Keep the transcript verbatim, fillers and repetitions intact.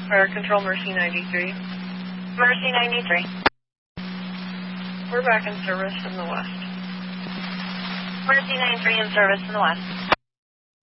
Fire Control, Mercy ninety-three. Mercy ninety-three. We're back in service in the west. Mercy ninety-three in service in the west.